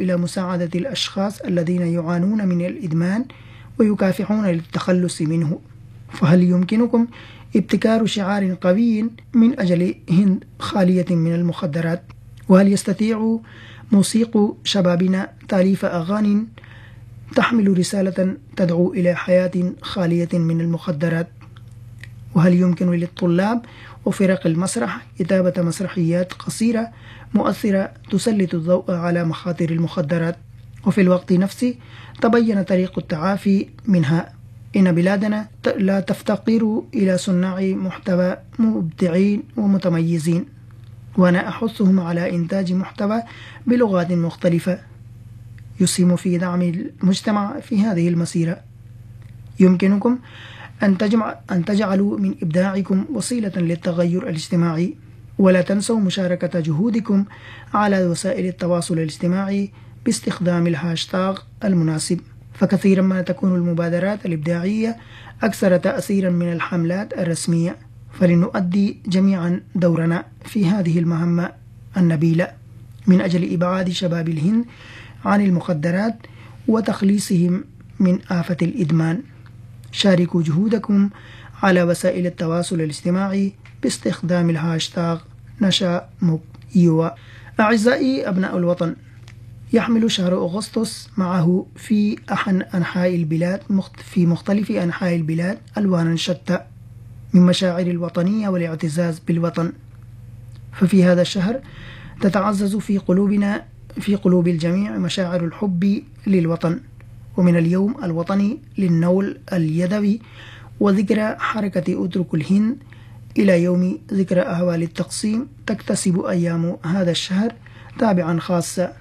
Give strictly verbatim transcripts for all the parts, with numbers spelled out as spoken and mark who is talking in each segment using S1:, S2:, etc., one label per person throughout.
S1: إلى مساعدة الأشخاص الذين يعانون من الإدمان ويكافحون للتخلص منه. فهل يمكنكم ابتكار شعار قوي من أجل هند خالية من المخدرات؟ وهل يستطيع موسيقو شبابنا تأليف أغاني تحمل رسالة تدعو إلى حياة خالية من المخدرات؟ وهل يمكن للطلاب وفرق المسرح كتابة مسرحيات قصيرة مؤثرة تسلط الضوء على مخاطر المخدرات وفي الوقت نفسه تبين طريق التعافي منها؟ إن بلادنا لا تفتقر إلى صناع محتوى مبدعين ومتميزين، وأنا أحثهم على إنتاج محتوى بلغات مختلفة يسهم في دعم المجتمع في هذه المسيرة. يمكنكم أن تجمع أن تجعلوا من إبداعكم وسيلة للتغير الاجتماعي، ولا تنسوا مشاركة جهودكم على وسائل التواصل الاجتماعي باستخدام الهاشتاغ المناسب، فكثيرا ما تكون المبادرات الإبداعية أكثر تأثيرا من الحملات الرسمية، فلنؤدي جميعا دورنا في هذه المهمة النبيلة من أجل إبعاد شباب الهند عن المخدرات وتخليصهم من آفة الإدمان. شاركوا جهودكم على وسائل التواصل الاجتماعي باستخدام الهاشتاغ نشا مك يوا. أعزائي أبناء الوطن، يحمل شهر أغسطس معه في أحد أنحاء البلاد في مختلف أنحاء البلاد ألوانا شتى من مشاعر الوطنية والاعتزاز بالوطن، ففي هذا الشهر تتعزز في قلوبنا في قلوب الجميع مشاعر الحب للوطن، ومن اليوم الوطني للنول اليدوي وذكرى حركة أترك الهند إلى يوم ذكرى أهوال التقسيم تكتسب أيام هذا الشهر تابعا خاصة،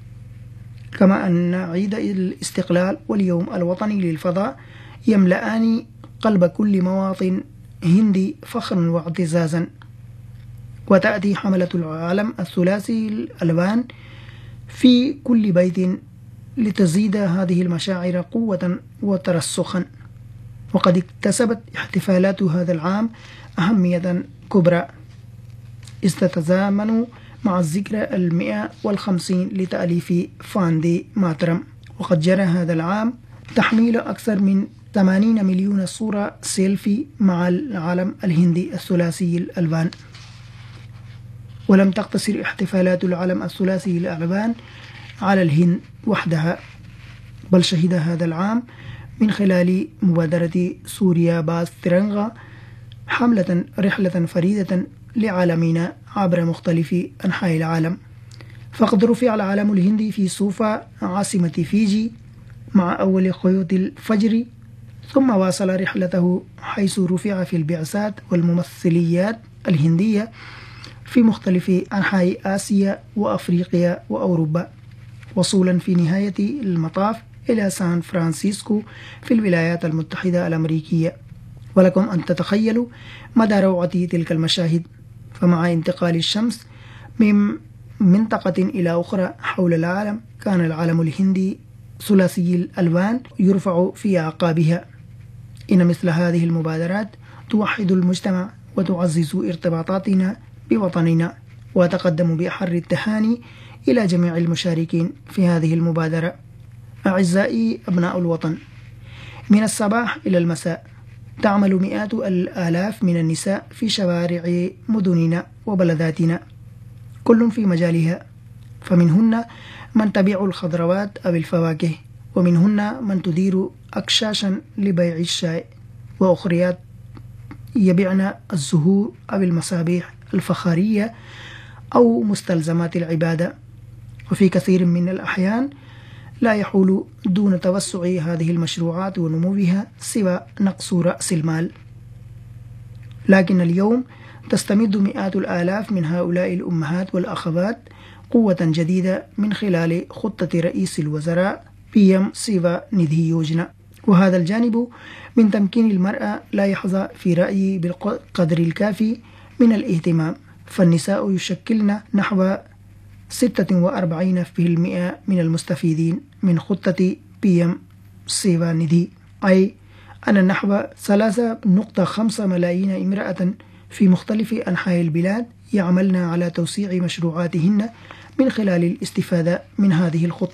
S1: كما أن عيد الاستقلال واليوم الوطني للفضاء يملأان قلب كل مواطن هندي فخرا واعتزازا. وتأتي حملة العلم الثلاثي الألوان في كل بيت لتزيد هذه المشاعر قوة وترسخا، وقد اكتسبت احتفالات هذا العام أهمية كبرى إذ تتزامن مع الذكرى المئة والخمسين لتأليف فاندي ماترم، وقد جرى هذا العام تحميل أكثر من ثمانين مليون صورة سيلفي مع العلم الهندي الثلاثي الألوان. ولم تقتصر احتفالات العلم الثلاثي الألوان على الهند وحدها، بل شهد هذا العام من خلال مبادرة سوريا باس ترنغا حملة رحلة فريدة لعالمنا عبر مختلف أنحاء العالم، فقد رفع العلم الهندي في صوفا عاصمة فيجي مع أول خيوط الفجر، ثم واصل رحلته حيث رفع في البعثات والممثليات الهندية في مختلف أنحاء آسيا وأفريقيا وأوروبا، وصولا في نهاية المطاف إلى سان فرانسيسكو في الولايات المتحدة الأمريكية. ولكم أن تتخيلوا مدى روعة تلك المشاهد، فمع انتقال الشمس من منطقة إلى أخرى حول العالم كان العلم الهندي ثلاثي الألوان يرفع في أعقابها. إن مثل هذه المبادرات توحد المجتمع وتعزز ارتباطاتنا بوطننا، وأتقدم بأحر التهاني إلى جميع المشاركين في هذه المبادرة. أعزائي أبناء الوطن، من الصباح إلى المساء تعمل مئات الآلاف من النساء في شوارع مدننا وبلداتنا كل في مجالها، فمنهن من تبيع الخضروات أو الفواكه، ومنهن من تدير أكشاشا لبيع الشاي، وأخريات يبيعن الزهور أو المصابيح الفخارية أو مستلزمات العبادة. وفي كثير من الأحيان لا يحول دون توسع هذه المشروعات ونموها سوى نقص رأس المال، لكن اليوم تستمد مئات الآلاف من هؤلاء الأمهات والأخوات قوة جديدة من خلال خطة رئيس الوزراء بي إم سيفا نيدي يوجنا، وهذا الجانب من تمكين المرأة لا يحظى في رأيي بالقدر الكافي من الاهتمام، فالنساء يشكلن نحو ستة وأربعين بالمئة من المستفيدين من خطة بي إم سيفا نيدي، أي أن نحو ثلاثة فاصلة خمسة ملايين امرأة في مختلف أنحاء البلاد يعملن على توسيع مشروعاتهن من خلال الاستفادة من هذه الخطة.